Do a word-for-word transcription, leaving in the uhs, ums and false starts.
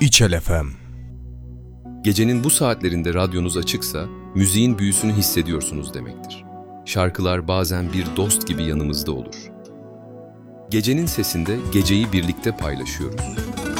İçel F M. Gecenin bu saatlerinde radyonuz açıksa, müziğin büyüsünü hissediyorsunuz demektir. Şarkılar bazen bir dost gibi yanımızda olur. Gecenin sesinde geceyi birlikte paylaşıyoruz.